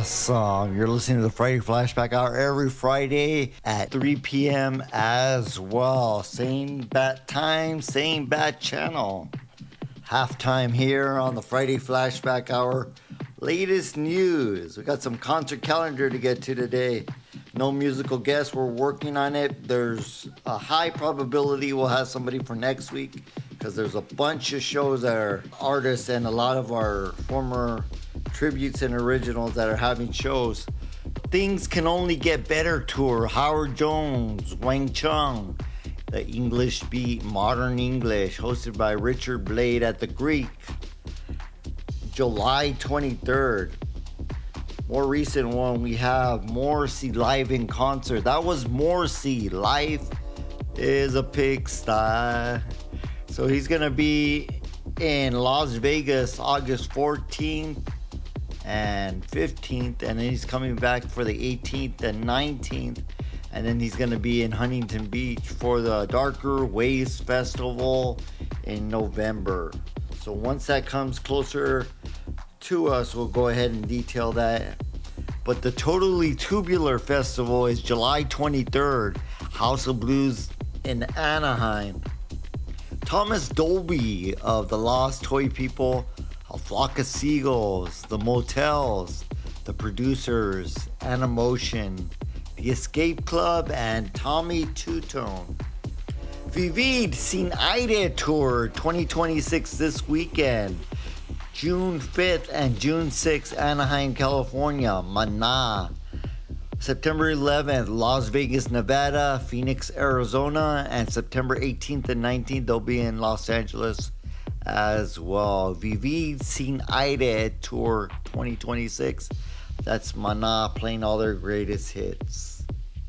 Awesome. You're listening to the Friday Flashback Hour every Friday at 3 p.m. as well. Same bat time, same bat channel. Halftime here on the Friday Flashback Hour. Latest news. We got some concert calendar to get to today. No musical guests. We're working on it. There's a high probability we'll have somebody for next week because there's a bunch of shows that are artists and a lot of our former tributes and originals that are having shows. Things Can Only Get Better tour. Howard Jones, Wang Chung, the English Beat, Modern English, hosted by Richard Blade at the Greek. July 23rd. More recent one, we have Morrissey live in concert. That was Morrissey. Life is a pigsty. So he's going to be in Las Vegas August 14th and 15th. And then he's coming back for the 18th and 19th. And then he's going to be in Huntington Beach for the Darker Waves Festival in November. So once that comes closer to us, we'll go ahead and detail that. But the Totally Tubular Festival is July 23rd, House of Blues in Anaheim. Thomas Dolby of the Lost Toy People, A Flock of Seagulls, The Motels, The Producers, Animotion, The Escape Club, and Tommy Two-Tone. Vivid Sin Aire Tour 2026 this weekend. June 5th and June 6th, Anaheim, California, Maná. September 11th, Las Vegas, Nevada, Phoenix, Arizona, and September 18th and 19th, they'll be in Los Angeles as well. Vivid Sin Aire Tour 2026. That's Maná playing all their greatest hits.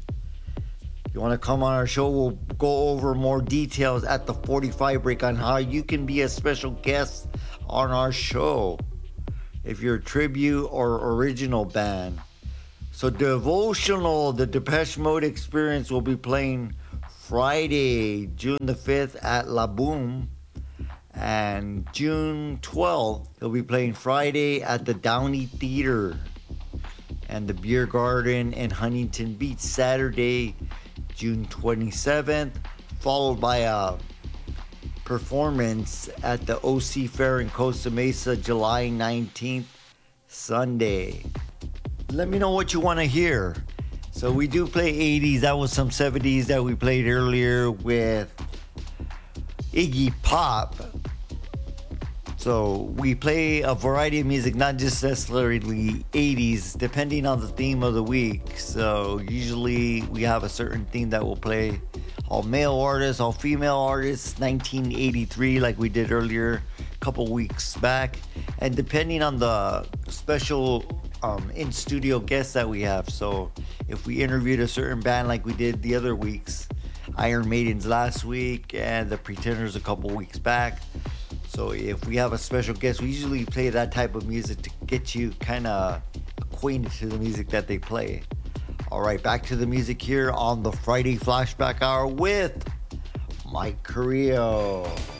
If you want to come on our show, we'll go over more details at the 45 break on how you can be a special guest on our show if you're a tribute or original band. So Devotional, the Depeche Mode Experience, will be playing Friday, June the 5th at La Boom. And June 12th, they'll be playing Friday at the Downey Theater and the Beer Garden in Huntington Beach. Saturday, June 27th, followed by a performance at the OC Fair in Costa Mesa, July 19th, Sunday. Let me know what you want to hear. So we do play 80s. That was some 70s that we played earlier with Iggy Pop. So we play a variety of music, not just necessarily 80s, depending on the theme of the week. So usually we have a certain theme that we'll play. All male artists, all female artists, 1983 like we did earlier a couple weeks back. And depending on the special in-studio guests that we have. So if we interviewed a certain band like we did the other weeks, Iron Maidens last week and the Pretenders a couple weeks back. So if we have a special guest, we usually play that type of music to get you kind of acquainted to the music that they play. All right, back to the music here on the Friday Flashback Hour with Mike Carrillo.